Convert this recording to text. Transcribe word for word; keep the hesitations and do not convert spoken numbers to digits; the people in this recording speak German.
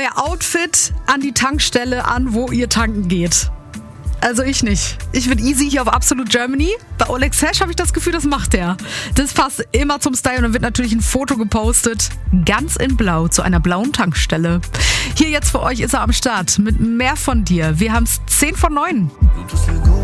euer Outfit an die Tankstelle an, wo ihr tanken geht? Also ich nicht. Ich bin easy hier auf Absolute Germany. Bei Oleg Sesh habe ich das Gefühl, das macht er. Das passt immer zum Style und dann wird natürlich ein Foto gepostet. Ganz in blau zu einer blauen Tankstelle. Hier jetzt für euch ist er am Start mit Mehr von dir. Wir haben es zehn von neun.